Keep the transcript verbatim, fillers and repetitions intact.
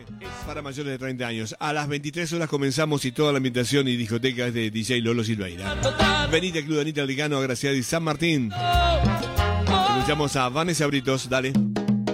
Para mayores de treinta años. A las veintitrés horas comenzamos y toda la ambientación y discoteca es de D J Lolo Silveira. Venite al Club Anita Alicano, Graciada y San Martín. Escuchamos a Vanessa Britos, dale.